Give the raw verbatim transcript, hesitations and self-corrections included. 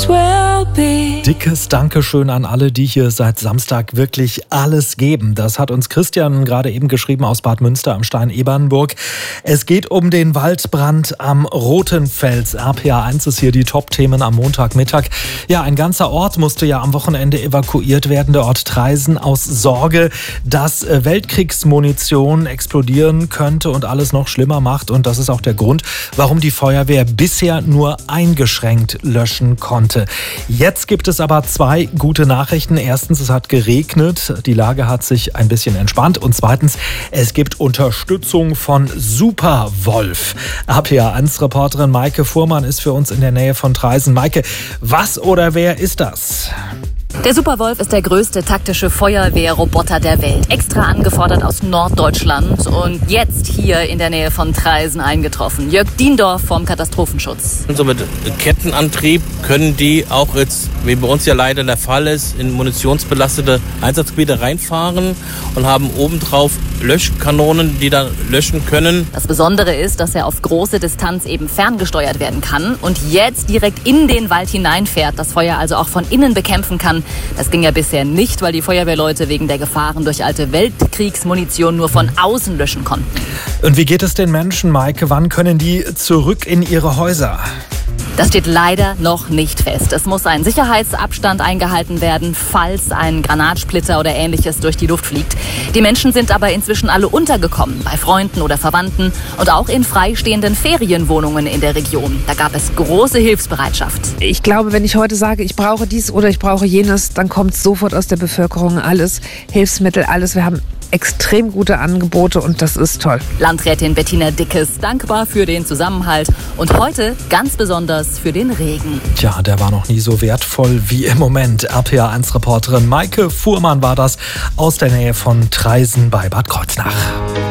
will be. Dickes Dankeschön an alle, die hier seit Samstag wirklich alles geben. Das hat uns Christian gerade eben geschrieben aus Bad Münster am Stein-Ebernburg. Es geht um den Waldbrand am Rothenfels. R P A eins ist hier die Top-Themen am Montagmittag. Ja, ein ganzer Ort musste ja am Wochenende evakuiert werden, der Ort Traisen, aus Sorge, dass Weltkriegsmunition explodieren könnte und alles noch schlimmer macht. Und das ist auch der Grund, warum die Feuerwehr bisher nur eingeschränkt löschen konnte. Jetzt gibt es aber zwei gute Nachrichten. Erstens, es hat geregnet, die Lage hat sich ein bisschen entspannt. Und zweitens, es gibt Unterstützung von Superwolf. R P A eins Reporterin Maike Fuhrmann ist für uns in der Nähe von Traisen. Maike, was oder wer ist das? Der Superwolf ist der größte taktische Feuerwehrroboter der Welt. Extra angefordert aus Norddeutschland und jetzt hier in der Nähe von Traisen eingetroffen. Jörg Diendorf vom Katastrophenschutz. So mit Kettenantrieb können die auch jetzt, wie bei uns ja leider der Fall ist, in munitionsbelastete Einsatzgebiete reinfahren und haben obendrauf Löschkanonen, die dann löschen können. Das Besondere ist, dass er auf große Distanz eben ferngesteuert werden kann und jetzt direkt in den Wald hineinfährt, das Feuer also auch von innen bekämpfen kann. Das ging ja bisher nicht, weil die Feuerwehrleute wegen der Gefahren durch alte Weltkriegsmunition nur von außen löschen konnten. Und wie geht es den Menschen, Maike? Wann können die zurück in ihre Häuser? Das steht leider noch nicht fest. Es muss ein Sicherheitsabstand eingehalten werden, falls ein Granatsplitter oder Ähnliches durch die Luft fliegt. Die Menschen sind aber inzwischen alle untergekommen, bei Freunden oder Verwandten und auch in freistehenden Ferienwohnungen in der Region. Da gab es große Hilfsbereitschaft. Ich glaube, wenn ich heute sage, ich brauche dies oder ich brauche jenes, dann kommt sofort aus der Bevölkerung alles, Hilfsmittel, alles. Wir haben extrem gute Angebote und das ist toll. Landrätin Bettina Dickes, dankbar für den Zusammenhalt und heute ganz besonders für den Regen. Tja, der war noch nie so wertvoll wie im Moment. R P A eins Reporterin Maike Fuhrmann war das aus der Nähe von Traisen bei Bad Kreuznach.